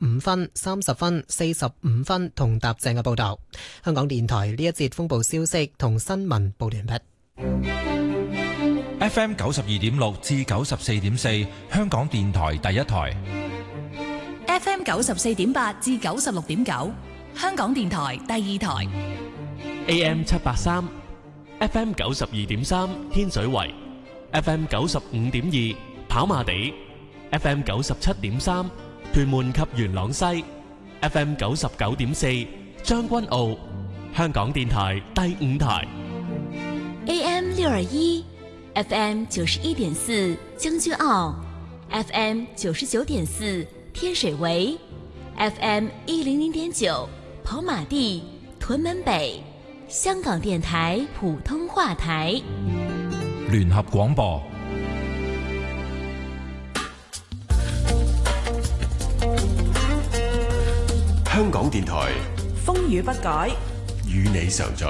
5分、30分、45分同踏正嘅報道。香港電台呢一節風暴消息同新聞報完畢。 FM 92.6至94.4，香港電台第一台。 FM 94.8至96.9，香港電台第二台。 AM 783 FM 92.3天水圍 FM 95.2跑馬地 FM 97.3屯門及元朗西 FM 99.4將軍澳，香港電台第五台。 AM 621 FM 91.4將軍澳 FM 99.4天水圍 FM 100.9跑馬地屯門北，香港電台普通話台。 聯合廣播。 香港電台風雨不改， 與你常在。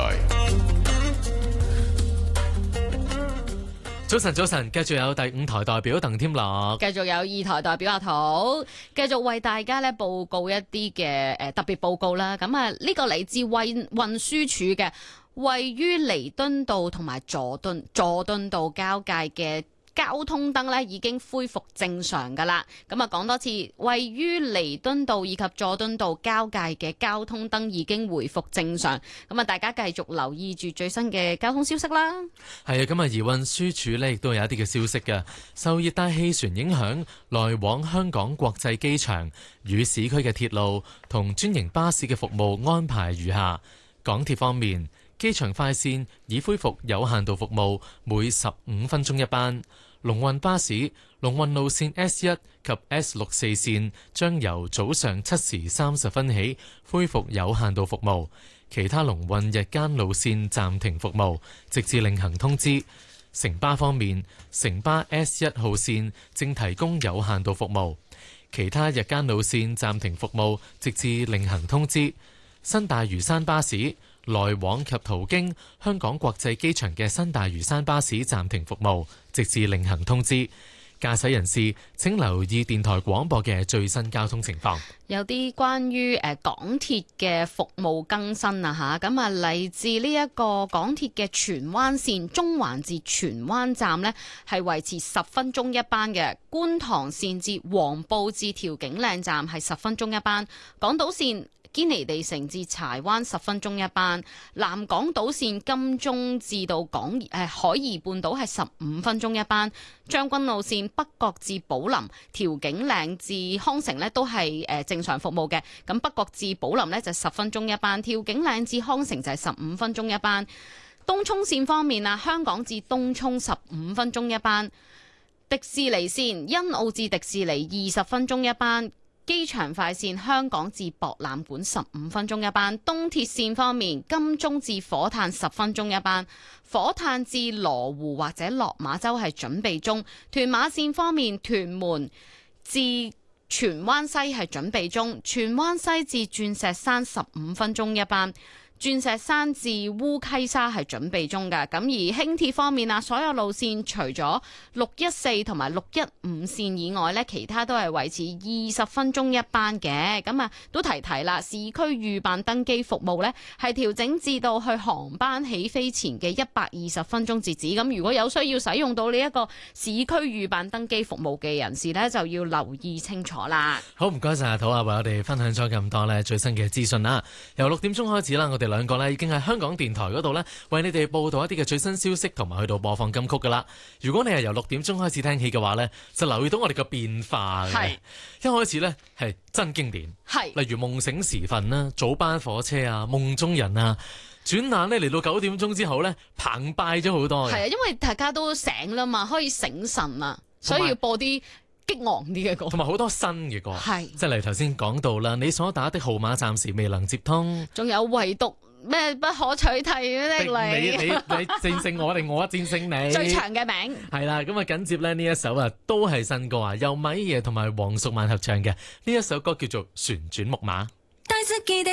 早晨，早晨，繼續有第五台代表鄧添樂， 繼續有二台代表阿土，繼續為大家咧報告一啲嘅特別報告啦。咁啊，呢個嚟自運輸署嘅，位於彌敦道同埋佐敦道交界嘅交通燈咧已經恢復正常㗎啦。咁啊，講多次，位於彌敦道以及佐敦道交界嘅交通燈已經恢復正常。咁啊，大家繼續留意住最新嘅交通消息啦。 係啊，咁啊，而運輸署呢亦都有一啲嘅消息嘅。受熱帶氣旋影響，來往香港國際機場與市區嘅鐵路同專營巴士嘅服務安排如下。港鐵方面，機場快線已恢復有限度服務，每15分鐘一班。龍運巴士、龍運路線 S1 及 S64 線將由早上7時30分起恢復有限度服務，其他龍運日間路線暫停服務，直至另行通知。城巴方面，城巴 S1 號線正提供有限度服務，其他日間路線暫停服務，直至另行通知。新大嶼山巴士來往及途經香港國際機場嘅新大嶼山巴士暫停服務，直至另行通知。駕駛人士請留意電台廣播嘅最新交通情況。 有啲關於港鐵嘅服務更新啊嚇，咁啊嚟自呢一個港鐵嘅荃灣線中環至荃灣站呢，係維持10分鐘一班嘅；觀塘線至黃埔至調景嶺站係10分鐘一班；港島線堅尼地城至柴灣10分鐘一班，南港島線金鐘至到海怡半島係15分鐘一班，將軍澳線北角至寶林、調景嶺至康城呢都係正常服務嘅。咁北角至寶林呢就10分鐘一班，調景嶺至康城就係15分鐘一班。東涌線方面啊，香港至東涌15分鐘一班，迪士尼線欣澳至迪士尼20分鐘一班。機場快線香港至博覽館15分鐘一班。東鐵線方面，金鐘至火炭10分鐘一班，火炭至羅湖或者落馬洲係準備中。屯馬線方面，屯門至荃灣西係準備中，荃灣西至鑽石山15分鐘一班，鑽石山至烏溪沙係準備中嘅。咁而輕鐵方面啊，所有路線除咗614同埋615線以外呢，其他都係維持20分鐘一班嘅。咁啊，都提啦，市區預辦登機服務呢係調整至到去航班起飛前嘅120分鐘截止。咁如果有需要使用到呢一個市區預辦登機服務嘅人士呢，就要留意清楚啦。 好，唔該晒阿土啊，為我哋分享咗咁多呢最新嘅資訊啦。由6點鐘開始啦，我哋兩個呢已經喺香港電台嗰度呢，為你哋報道一啲嘅最新消息，同埋去到播放金曲噶啦。如果你係由6點鐘開始聽起嘅話呢，就留意到我哋嘅變化嘅。一開始呢係真經典，例如夢醒時分啦、早班火車啊、夢中人啊，轉眼呢嚟到9點鐘之後呢，澎湃咗好多嘅。係啊， 因為大家都醒啦嘛，可以醒神啦，所以要播啲激昂啲嘅歌， 同埋好多新嘅歌，即係例如頭先講到啦，你所打的號碼暫時未能接通， 仲有唯獨咩不可取替咧？你戰勝我定我戰勝你？ 最長嘅名係啦，咁啊緊接咧呢一首啊都係新歌啊，由米爺同埋黃淑蔓合唱嘅呢一首歌叫做《旋轉木馬》。